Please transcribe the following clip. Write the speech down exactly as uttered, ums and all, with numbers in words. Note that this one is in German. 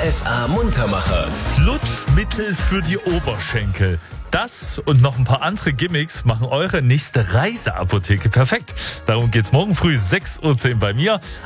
S A Muntermacher. Flutschmittel für die Oberschenkel. Das und noch ein paar andere Gimmicks machen eure nächste Reiseapotheke perfekt. Darum geht's morgen früh sechs Uhr zehn bei mir.